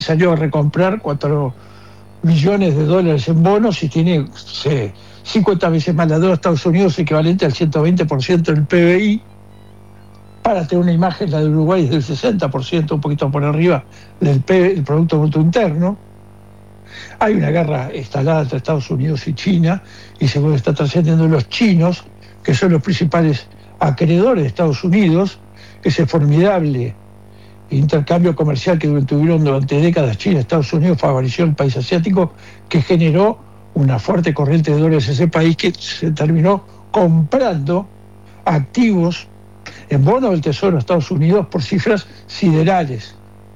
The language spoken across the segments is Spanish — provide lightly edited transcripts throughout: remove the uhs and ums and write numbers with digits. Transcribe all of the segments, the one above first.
salió a recomprar 4 millones de dólares en bonos y tiene 50 veces más la deuda de Estados Unidos, equivalente al 120% del PBI. Para tener una imagen, la de Uruguay es del 60%, un poquito por arriba del PBI, el Producto Bruto Interno. Hay una guerra instalada entre Estados Unidos y China, y según está trascendiendo, los chinos, que son los principales acreedores de Estados Unidos, ese formidable intercambio comercial que tuvieron durante décadas China y Estados Unidos, favoreció al país asiático, que generó una fuerte corriente de dólares en ese país, que se terminó comprando activos en bonos del Tesoro de Estados Unidos por cifras siderales.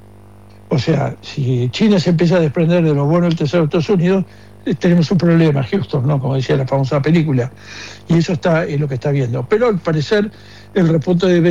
O sea, si China se empieza a desprender de los bonos del Tesoro de Estados Unidos, tenemos un problema, Houston, ¿no? Como decía la famosa película. Y eso es lo que está viendo. Pero al parecer el repunte de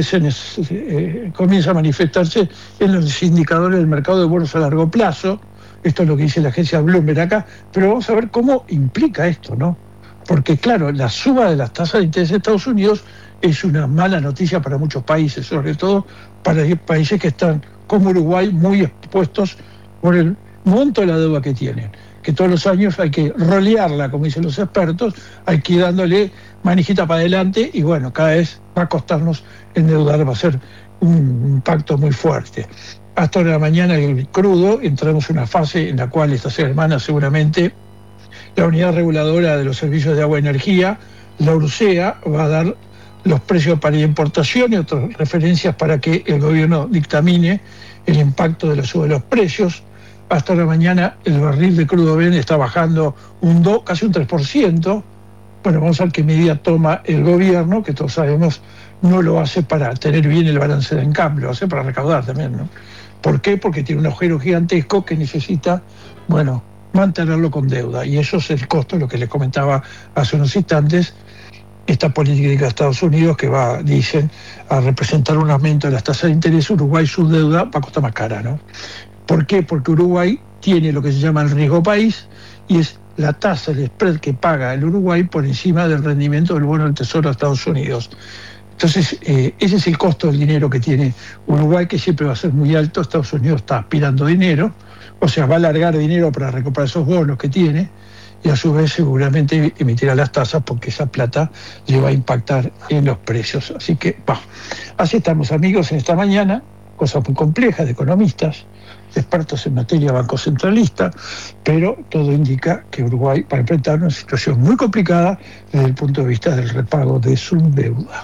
BCN comienza a manifestarse en los indicadores del mercado de bonos a largo plazo. Esto es lo que dice la agencia Bloomberg acá. Pero vamos a ver cómo implica esto, ¿no? Porque claro, la suba de las tasas de interés de Estados Unidos es una mala noticia para muchos países, sobre todo para países que están, como Uruguay, muy expuestos por el monto de la deuda que tienen, que todos los años hay que rolearla, como dicen los expertos, hay que ir dándole manijita para adelante, y bueno, cada vez va a costarnos endeudar, va a ser un impacto muy fuerte. Hasta ahora de la mañana el crudo, entramos en una fase en la cual esta semana seguramente la Unidad Reguladora de los Servicios de Agua y Energía, la URSEA, va a dar los precios para la importación y otras referencias para que el gobierno dictamine el impacto de la suba de los precios. Hasta la mañana el barril de crudo Brent está bajando casi un 3%. Bueno, vamos a ver qué medida toma el gobierno, que todos sabemos no lo hace para tener bien el balance de cambio, lo hace para recaudar también, ¿no? ¿Por qué? Porque tiene un agujero gigantesco que necesita, bueno, mantenerlo con deuda. Y eso es el costo, lo que les comentaba hace unos instantes, esta política de Estados Unidos que va, dicen, a representar un aumento de las tasas de interés. Uruguay, su deuda va a costar más cara, ¿no? ¿Por qué? Porque Uruguay tiene lo que se llama el riesgo país, y es la tasa, el spread que paga el Uruguay por encima del rendimiento del bono del Tesoro de Estados Unidos. Entonces, ese es el costo del dinero que tiene Uruguay, que siempre va a ser muy alto. Estados Unidos está aspirando dinero, o sea, va a alargar dinero para recuperar esos bonos que tiene, y a su vez seguramente emitirá las tasas, porque esa plata le va a impactar en los precios. Así que, así estamos, amigos, en esta mañana, cosas muy complejas de economistas, expertos en materia banco centralista, pero todo indica que Uruguay va a enfrentar una situación muy complicada desde el punto de vista del repago de su deuda.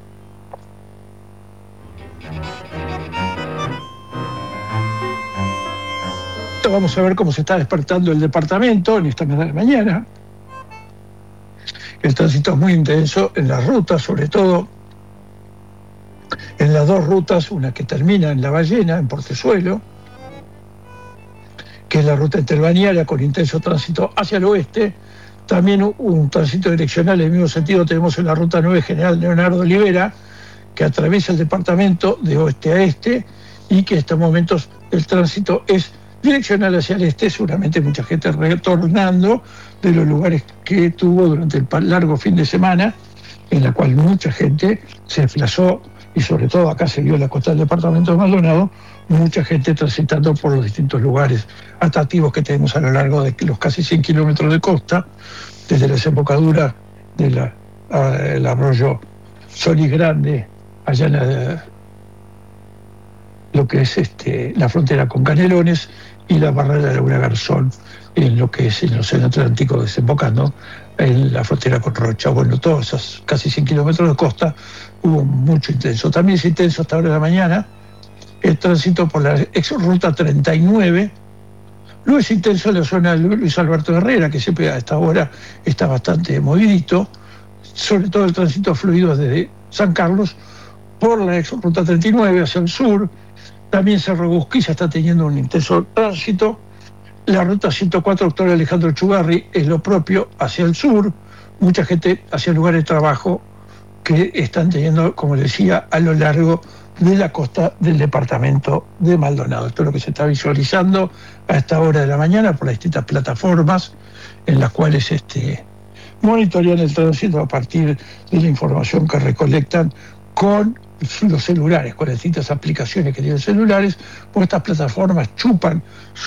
Vamos a ver cómo se está despertando el departamento en esta mañana. El tránsito es muy intenso en las rutas, sobre todo en las dos rutas, una que termina en La Ballena, en Portezuelo, que es la ruta interbalnearia con intenso tránsito hacia el oeste. También un tránsito direccional en el mismo sentido tenemos en la ruta 9 General Leonardo Olivera, que atraviesa el departamento de oeste a este, y que en estos momentos el tránsito es direccional hacia el este, seguramente mucha gente retornando de los lugares que tuvo durante el largo fin de semana, en la cual mucha gente se desplazó, y sobre todo acá se vio en la costa del departamento de Maldonado, mucha gente transitando por los distintos lugares atractivos que tenemos a lo largo de los casi 100 kilómetros de costa, desde la desembocadura del arroyo Solís Grande, allá en lo que es la frontera con Canelones, y la barrera de Laguna Garzón, en lo que es el Océano Atlántico, desembocando en la frontera con Rocha. Bueno, todos esos casi 100 kilómetros de costa hubo mucho intenso. También es intenso hasta ahora de la mañana el tránsito por la ex ruta 39. No es intenso en la zona de Luis Alberto Herrera, que siempre a esta hora está bastante movidito, sobre todo el tránsito fluido desde San Carlos por la ex ruta 39 hacia el sur. También Cerro Busquilla está teniendo un intenso tránsito. La ruta 104 Doctor Alejandro Chugarri es lo propio hacia el sur. Mucha gente hacia lugares de trabajo que están teniendo, como decía, a lo largo de la costa del departamento de Maldonado. Esto es lo que se está visualizando a esta hora de la mañana por las distintas plataformas en las cuales monitorean el tránsito a partir de la información que recolectan con los celulares, con las distintas aplicaciones que tienen celulares, porque estas plataformas chupan